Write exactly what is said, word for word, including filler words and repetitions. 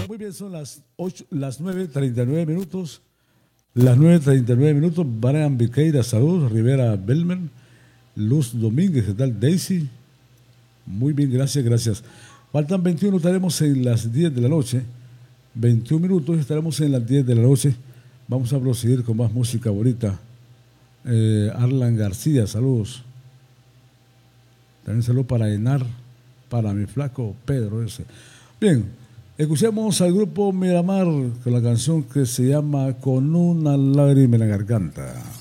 Muy bien, son las, ocho, las nueve treinta y nueve minutos. Las nueve treinta y nueve minutos. Brian Viqueira, saludos. Rivera Belmer. Luz Domínguez, ¿qué tal? Daisy. Muy bien, gracias, gracias. Faltan veintiuno, estaremos en las diez de la noche. veintiún minutos, estaremos en las diez de la noche. Vamos a proseguir con más música bonita. Eh, Arlan García, saludos. También saludos para Enar, para mi flaco Pedro ese. Bien, escuchemos al grupo Miramar con la canción que se llama Con una lágrima en la garganta.